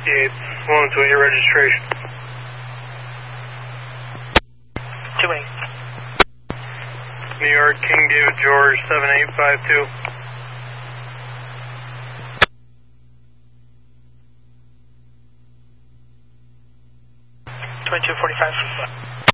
58, willing to wait your registration. 28. New York, King David George, 7852. 2245.